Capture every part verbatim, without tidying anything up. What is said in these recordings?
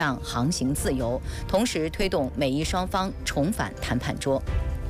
让航行自由，同时推动美伊双方重返谈判桌。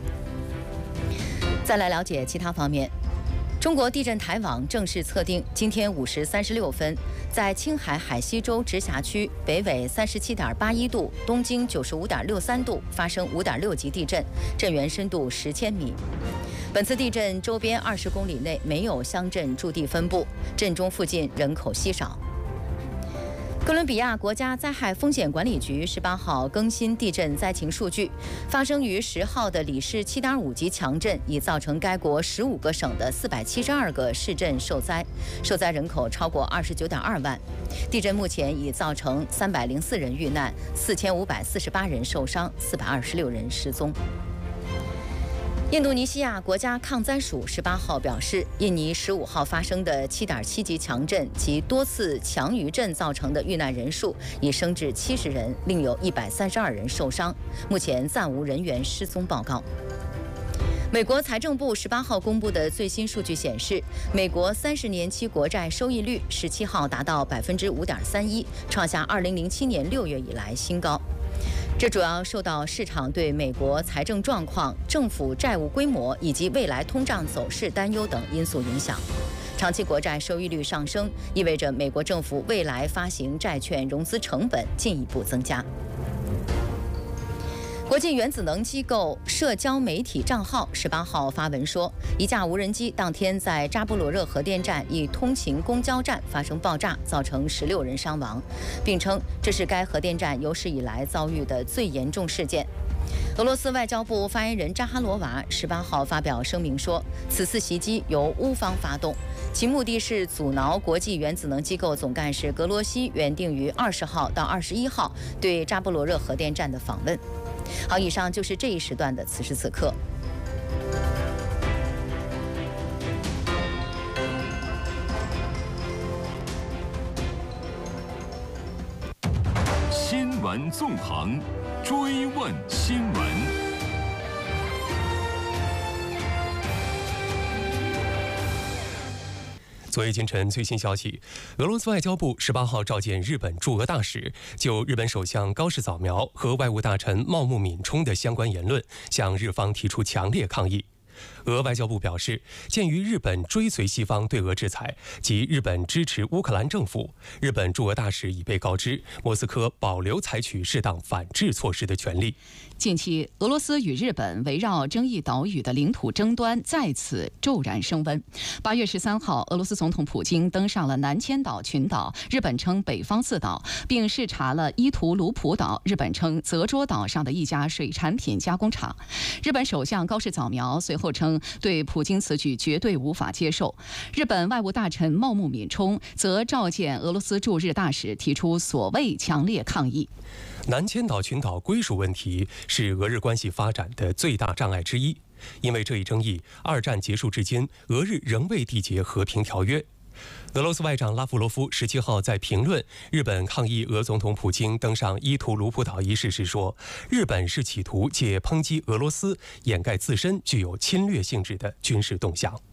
再来了解其他方面。中国地震台网正式测定，今天五时三十六分，在青海海西州直辖区北纬三十七点八一度、东经九十五点六三度发生五点六级地震，震源深度十千米。本次地震周边二十公里内没有乡镇驻地分布，震中附近人口稀少。哥伦比亚国家灾害风险管理局十八号更新地震灾情数据，发生于十号的里氏七点五级强震已造成该国十五个省的四百七十二个市镇受灾，受灾人口超过二十九点二万。地震目前已造成三百零四人遇难，四千五百四十八人受伤，四百二十六人失踪。印度尼西亚国家抗灾署十八号表示，印尼十五号发生的七点七级强震及多次强余震造成的遇难人数已升至七十人，另有一百三十二人受伤，目前暂无人员失踪报告。美国财政部十八号公布的最新数据显示，美国三十年期国债收益率十七号达到百分之五点三一，创下二零零七年六月以来新高。这主要受到市场对美国财政状况、政府债务规模以及未来通胀走势担忧等因素影响。长期国债收益率上升，意味着美国政府未来发行债券融资成本进一步增加。国际原子能机构社交媒体账号十八号发文说，一架无人机当天在扎波罗热核电站一通勤公交站发生爆炸，造成十六人伤亡，并称这是该核电站有史以来遭遇的最严重事件。俄罗斯外交部发言人扎哈罗娃十八号发表声明说，此次袭击由乌方发动，其目的是阻挠国际原子能机构总干事格罗西原定于二十号到二十一号对扎波罗热核电站的访问。好，以上就是这一时段的此时此刻。 新闻纵横，追问新闻。 昨夜今晨最新消息，俄罗斯外交部十八号召见日本驻俄大使，就日本首相高市早苗和外务大臣茂木敏充的相关言论，向日方提出强烈抗议。俄外交部表示，鉴于日本追随西方对俄制裁及日本支持乌克兰政府，日本驻俄大使已被告知莫斯科保留采取适当反制措施的权利。 近期，俄罗斯与日本围绕争议岛屿的领土争端再次骤然升温。八月十三号，俄罗斯总统普京登上了南千岛群岛，日本称北方四岛，并视察了伊图鲁普岛，日本称泽捉岛上的一家水产品加工厂。日本首相高市早苗随后称，对普京此举绝对无法接受。日本外务大臣茂木敏充则召见俄罗斯驻日大使，提出所谓强烈抗议。 南千岛群岛归属问题是俄日关系发展的最大障碍之一，因为这一争议，二战结束至今，俄日仍未缔结和平条约。俄罗斯外长拉夫罗夫十七号在评论日本抗议俄总统普京登上伊图鲁普岛一事时说，日本是企图借抨击俄罗斯掩盖自身具有侵略性质的军事动向。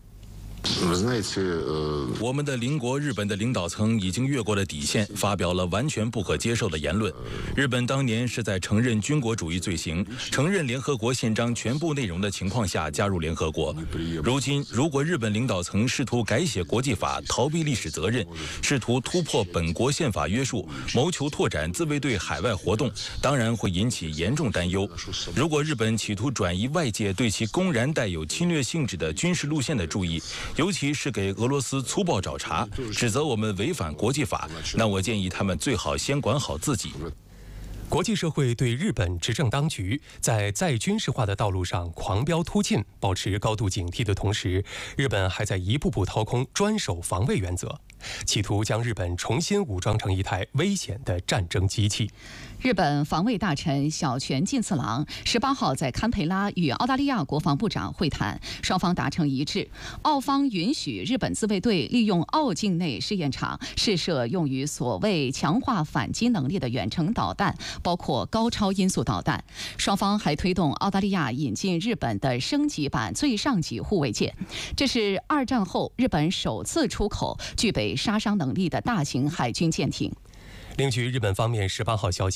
我们的邻国日本的领导层已经越过了底线，发表了完全不可接受的言论。日本当年是在承认军国主义罪行、承认联合国宪章全部内容的情况下加入联合国。如今，如果日本领导层试图改写国际法、逃避历史责任，试图突破本国宪法约束，谋求拓展自卫队海外活动，当然会引起严重担忧。如果日本企图转移外界对其公然带有侵略性质的军事路线的注意，尤其是给俄罗斯粗暴找茬，指责我们违反国际法，那我建议他们最好先管好自己。 国际社会对日本执政当局在再军事化的道路上狂飙突进保持高度警惕的同时，日本还在一步步掏空专守防卫原则，企图将日本重新武装成一台危险的战争机器。 日本防卫大臣小泉进次郎十八号在堪培拉与澳大利亚国防部长会谈，双方达成一致，澳方允许日本自卫队利用澳境内试验场试射用于所谓强化反击能力的远程导弹，包括高超音速导弹。双方还推动澳大利亚引进日本的升级版最上级护卫舰，这是二战后日本首次出口具备杀伤能力的大型海军舰艇。 另据日本方面十八号消息，